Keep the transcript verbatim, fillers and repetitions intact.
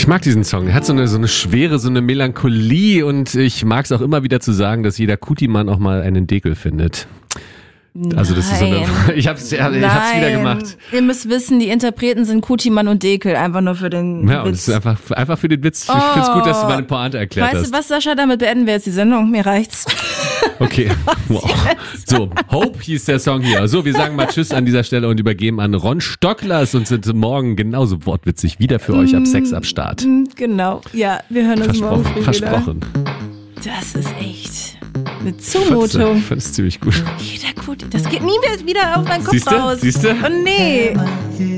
mag diesen Song. Er hat so eine, so eine Schwere, so eine Melancholie und ich mag es auch immer wieder zu sagen, dass jeder Kuti-Mann auch mal einen Dekel findet. Also das ist so eine, ich hab's, ich hab's wieder gemacht. Ihr müsst wissen, die Interpreten sind Kutimann und Dekel, einfach nur für den ja, Witz. Und es ist einfach, einfach für den Witz. Oh. Ich find's gut, dass du meine Pointe erklärt weißt hast. Weißt du was, Sascha, damit beenden wir jetzt die Sendung. Mir reicht's. Okay. Wow. So, Hope hieß der Song hier. So, wir sagen mal Tschüss an dieser Stelle und übergeben an Ron Stocklers und sind morgen genauso wortwitzig wieder für euch ab sechs ab Start. Genau. Ja, wir hören uns morgen früh Versprochen. wieder. Das ist echt eine Zumutung. Ich fand es ziemlich gut. Jeder Kuti, das geht nie wieder auf meinen Kopf Siehste? raus. Siehste? Oh nee.